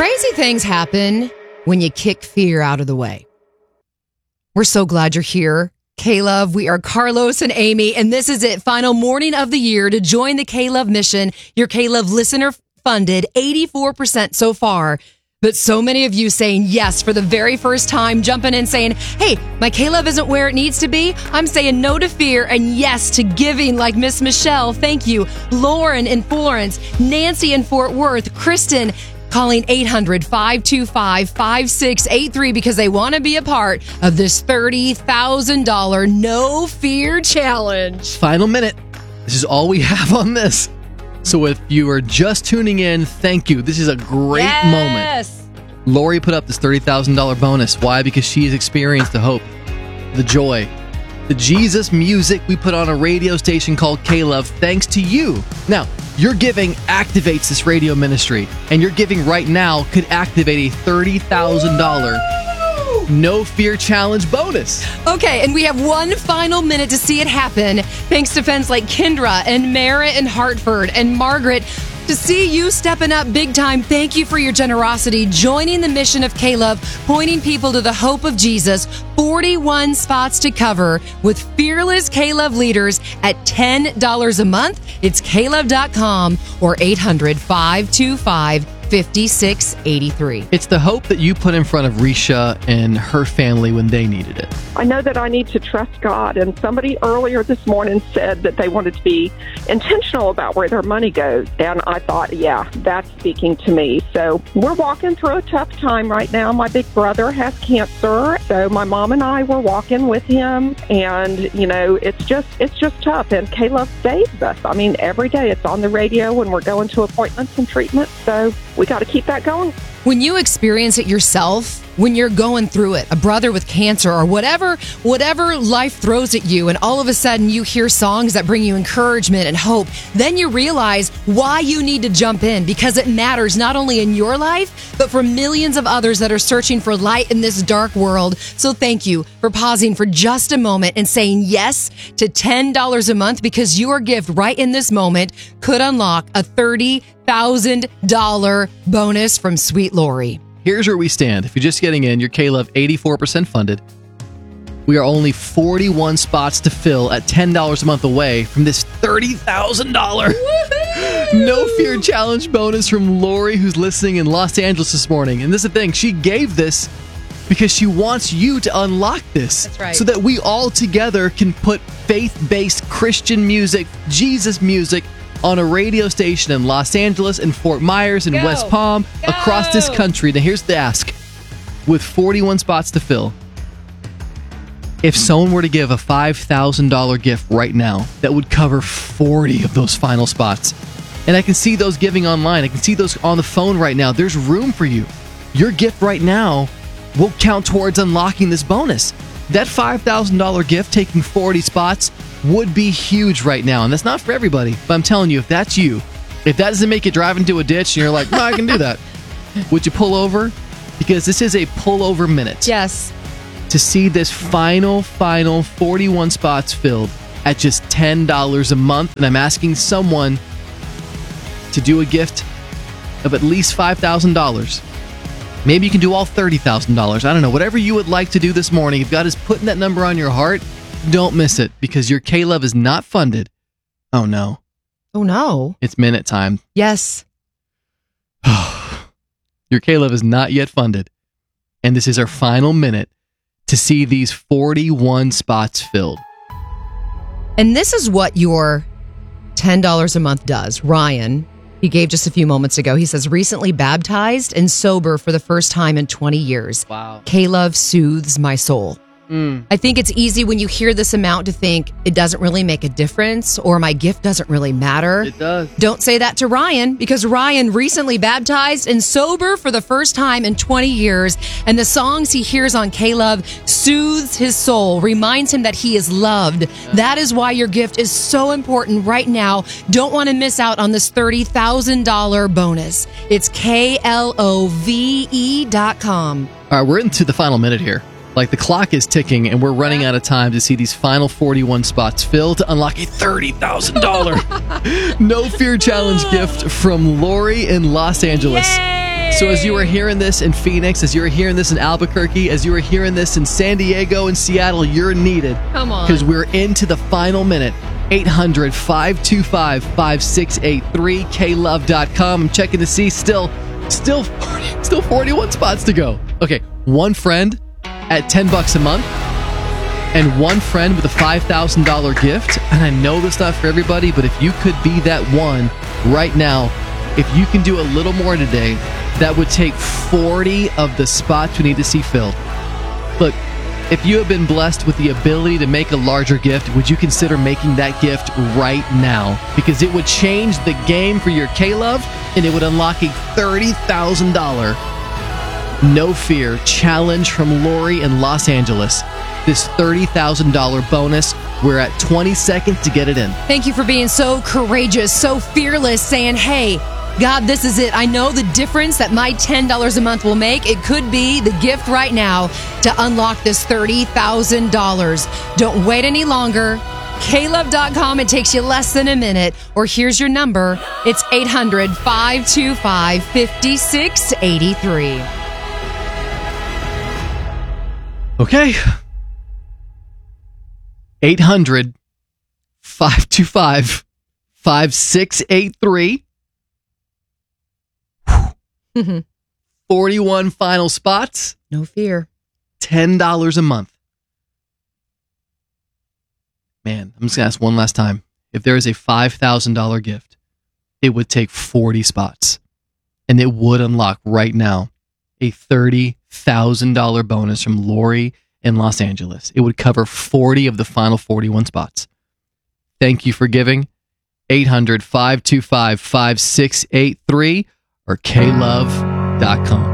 Crazy things happen when you kick fear out of the way. We're so glad you're here. K-Love, we are Carlos and Amy, and this is it. Final morning of the year to join the K-Love mission. Your K-Love listener funded 84% so far. But so many of you saying yes for the very first time, jumping in saying, hey, my K-Love isn't where it needs to be. I'm saying no to fear and yes to giving like Miss Michelle. Thank you. Lauren in Florence, Nancy in Fort Worth, Kristen calling 800-525-5683 because they want to be a part of this $30,000 No Fear Challenge. Final minute. This is all we have on this. So if you are just tuning in, thank you. This is a great moment. Lori put up this $30,000 bonus. Why? Because she has experienced the hope, the joy, the Jesus music we put on a radio station called K-Love thanks to you. Now, your giving activates this radio ministry, and your giving right now could activate a $30,000 No Fear Challenge bonus. Okay, and we have one final minute to see it happen. Thanks to fans like Kendra and Merritt and Hartford and Margaret. To see you stepping up big time, thank you for your generosity, joining the mission of K-Love, pointing people to the hope of Jesus. 41 spots to cover with fearless K-Love leaders at $10 a month. It's klove.com or 800-525-5683. It's the hope that you put in front of Risha and her family when they needed it. I know that I need to trust God, and somebody earlier this morning said that they wanted to be intentional about where their money goes, and I thought, yeah, that's speaking to me. So we're walking through a tough time right now. My big brother has cancer, so my mom and I were walking with him, and, you know, it's just tough, and K-Love saves us. I mean, every day it's on the radio when we're going to appointments and treatments, so we got to keep that going. When you experience it yourself, when you're going through it, a brother with cancer or whatever life throws at you, and all of a sudden you hear songs that bring you encouragement and hope, then you realize why you need to jump in, because it matters not only in your life, but for millions of others that are searching for light in this dark world. So thank you for pausing for just a moment and saying yes to $10 a month, because your gift right in this moment could unlock a $30,000 bonus from Sweet Lori. Here's where we stand. If you're just getting in, your K-Love 84% funded. We are only 41 spots to fill at $10 a month away from this $30,000 No Fear Challenge bonus from Lori, who's listening in Los Angeles this morning. And this is the thing, she gave this because she wants you to unlock this. That's right. So that we all together can put faith-based Christian music, Jesus music, on a radio station in Los Angeles and Fort Myers and West Palm, across this country. Now here's the ask. With 41 spots to fill, if someone were to give a $5,000 gift right now, that would cover 40 of those final spots. And I can see those giving online. I can see those on the phone right now. There's room for you. Your gift right now will count towards unlocking this bonus. That $5,000 gift taking 40 spots would be huge right now. And that's not for everybody. But I'm telling you, if that's you, if that doesn't make you drive into a ditch and you're like, no, I can do that, would you pull over? Because this is a pullover minute. Yes. To see this final 41 spots filled at just $10 a month. And I'm asking someone to do a gift of at least $5,000. Maybe you can do all $30,000. I don't know. Whatever you would like to do this morning, if God is putting that number on your heart, don't miss it, because your K-Love is not funded. Oh, no. Oh, no. It's minute time. Yes. Your K-Love is not yet funded. And this is our final minute to see these 41 spots filled. And this is what your $10 a month does. Ryan, he gave just a few moments ago. He says, recently baptized and sober for the first time in 20 years. Wow. K-Love soothes my soul. I think it's easy when you hear this amount to think it doesn't really make a difference, or my gift doesn't really matter. It does. Don't say that to Ryan, because Ryan recently baptized and sober for the first time in 20 years. And the songs he hears on K-Love soothes his soul, reminds him that he is loved. That is why your gift is so important right now. Don't want to miss out on this $30,000 bonus. It's KLOVE.com. All right, we're into the final minute here. Like, the clock is ticking, and we're running out of time to see these final 41 spots filled to unlock a $30,000 No Fear Challenge gift from Lori in Los Angeles. Yay! So as you were hearing this in Phoenix, as you were hearing this in Albuquerque, as you were hearing this in San Diego and Seattle, you're needed. Come on. Because we're into the final minute. 800-525-5683, klove.com. I'm checking to see still 41 spots to go. Okay, one friend at $10 a month and one friend with a $5,000 gift. And I know that's not for everybody, but if you could be that one right now, if you can do a little more today, that would take 40 of the spots we need to see filled. Look, if you have been blessed with the ability to make a larger gift, would you consider making that gift right now? Because it would change the game for your K-Love, and it would unlock a $30,000 No Fear challenge from Lori in Los Angeles. This $30,000 bonus, we're at 20 seconds to get it in. Thank you for being so courageous, so fearless, saying, hey, God, this is it. I know the difference that my $10 a month will make. It could be the gift right now to unlock this $30,000. Don't wait any longer. klove.com. It takes you less than a minute. Or here's your number. It's 800-525-5683. Okay. 800-525-5683. 41 final spots. No fear. $10 a month. Man, I'm just going to ask one last time. If there is a $5,000 gift, it would take 40 spots. And it would unlock right now a $30,000 bonus from Lori in Los Angeles. It would cover 40 of the final 41 spots. Thank you for giving. 800-525-5683 or klove.com.